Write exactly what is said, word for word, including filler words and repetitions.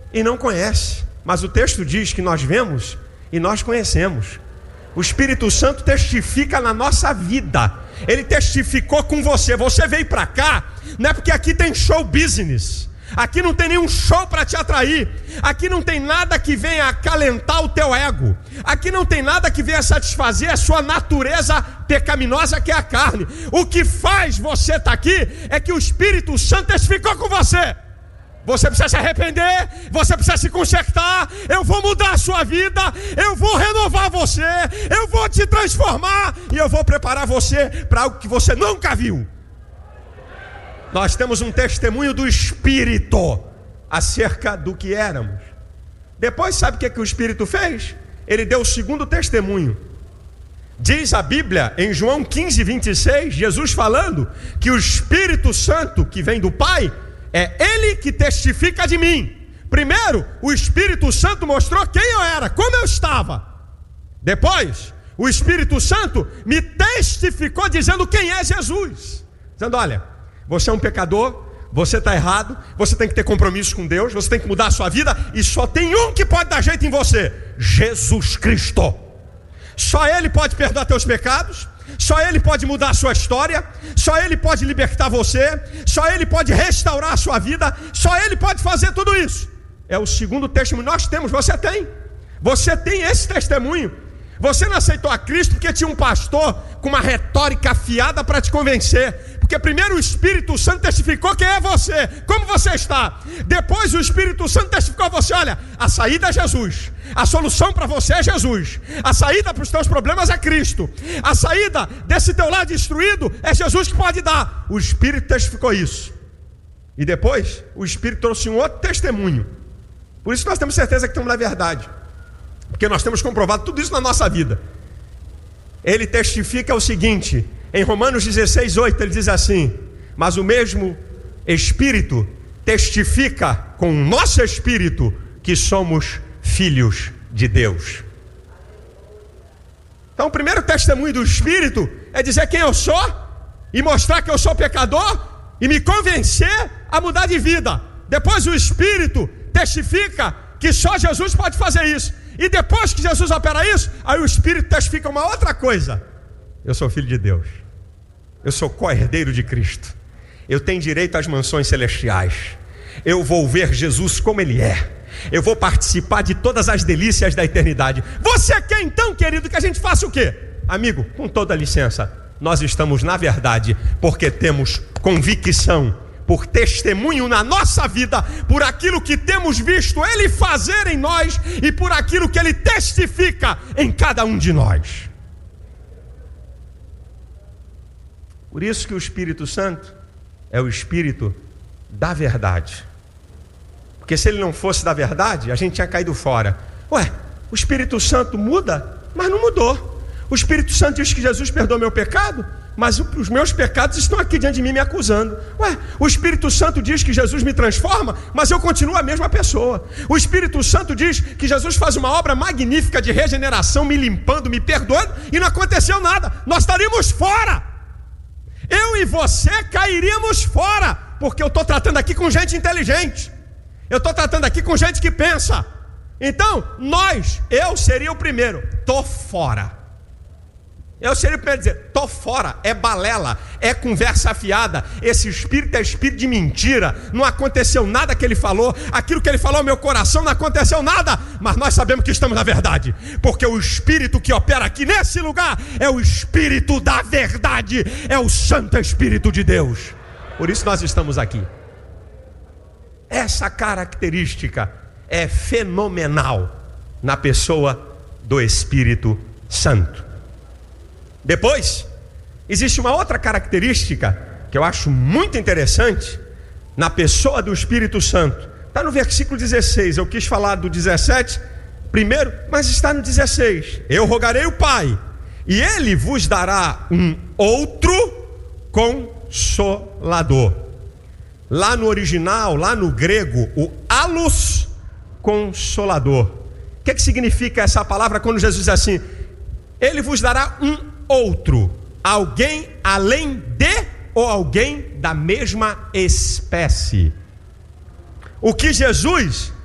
e não conhece. Mas o texto diz que nós vemos e nós conhecemos. O Espírito Santo testifica na nossa vida. Ele testificou com você. Você veio para cá, não é porque aqui tem show business. Aqui não tem nenhum show para te atrair. Aqui não tem nada que venha acalentar o teu ego. Aqui não tem nada que venha satisfazer a sua natureza pecaminosa, que é a carne. O que faz você estar aqui é que o Espírito Santo testificou com você. Você precisa se arrepender, você precisa se consertar. Eu vou mudar a sua vida, eu vou renovar você, eu vou te transformar e eu vou preparar você para algo que você nunca viu. Nós temos um testemunho do Espírito acerca do que éramos. Depois, sabe o que, que o Espírito fez? Ele deu o segundo testemunho. Diz a Bíblia em João quinze, vinte e seis, Jesus falando que o Espírito Santo que vem do Pai, é Ele que testifica de mim. Primeiro, o Espírito Santo mostrou quem eu era, como eu estava. Depois, o Espírito Santo me testificou dizendo quem é Jesus. Dizendo, olha, você é um pecador, você está errado, você tem que ter compromisso com Deus, você tem que mudar a sua vida, e só tem um que pode dar jeito em você: Jesus Cristo. Só Ele pode perdoar teus pecados, só Ele pode mudar a sua história, só Ele pode libertar você, só Ele pode restaurar a sua vida, só Ele pode fazer tudo isso. É o segundo testemunho. Nós temos, você tem. Você tem esse testemunho. Você não aceitou a Cristo porque tinha um pastor com uma retórica afiada para te convencer. Porque primeiro o Espírito Santo testificou quem é você, como você está. Depois o Espírito Santo testificou a você: olha, a saída é Jesus, a solução para você é Jesus, a saída para os teus problemas é Cristo, a saída desse teu lado destruído é Jesus que pode dar. O Espírito testificou isso. E depois o Espírito trouxe um outro testemunho. Por isso nós temos certeza que estamos na verdade, porque nós temos comprovado tudo isso na nossa vida. Ele testifica o seguinte, em Romanos dezesseis, oito, ele diz assim: mas o mesmo Espírito testifica com o nosso espírito que somos filhos de Deus. Então o primeiro testemunho do Espírito é dizer quem eu sou, e mostrar que eu sou pecador, e me convencer a mudar de vida. Depois o Espírito testifica que só Jesus pode fazer isso. E depois que Jesus opera isso, aí o Espírito testifica uma outra coisa: eu sou filho de Deus, eu sou co-herdeiro de Cristo, eu tenho direito às mansões celestiais, eu vou ver Jesus como Ele é, eu vou participar de todas as delícias da eternidade. Você quer então, querido, que a gente faça o quê? Amigo, com toda licença, nós estamos na verdade porque temos convicção, por testemunho na nossa vida, por aquilo que temos visto Ele fazer em nós e por aquilo que Ele testifica em cada um de nós. Por isso que o Espírito Santo é o Espírito da verdade. Porque se Ele não fosse da verdade, a gente tinha caído fora. Ué, o Espírito Santo muda, mas não mudou. O Espírito Santo diz que Jesus perdoou meu pecado, mas os meus pecados estão aqui diante de mim me acusando. Ué, o Espírito Santo diz que Jesus me transforma, mas eu continuo a mesma pessoa. O Espírito Santo diz que Jesus faz uma obra magnífica de regeneração, me limpando, me perdoando, e não aconteceu nada. Nós estaríamos fora. Eu e você cairíamos fora, porque eu estou tratando aqui com gente inteligente. Eu estou tratando aqui com gente que pensa. Então, nós, eu seria o primeiro, estou fora. Eu seria o primeiro a dizer, tô fora, é balela, é conversa afiada, esse espírito é espírito de mentira, não aconteceu nada que ele falou, aquilo que ele falou ao meu coração não aconteceu nada, mas nós sabemos que estamos na verdade, porque o Espírito que opera aqui nesse lugar é o Espírito da verdade, é o Santo Espírito de Deus, por isso nós estamos aqui. Essa característica é fenomenal na pessoa do Espírito Santo. Depois, existe uma outra característica que eu acho muito interessante na pessoa do Espírito Santo. Está no versículo dezesseis, eu quis falar do dezessete primeiro, mas está no dezesseis. Eu rogarei o Pai, e Ele vos dará um outro Consolador. Lá no original, lá no grego, o allos Consolador. O que, que significa essa palavra quando Jesus diz assim? Ele vos dará um outro, alguém além de ou alguém da mesma espécie. O que Jesus